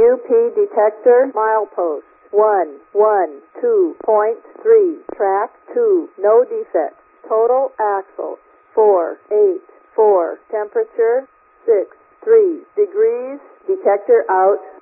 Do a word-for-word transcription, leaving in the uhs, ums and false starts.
U P detector milepost one one two point three. Track two. No defects. Total axle four eight four. Temperature six three degrees. Detector out.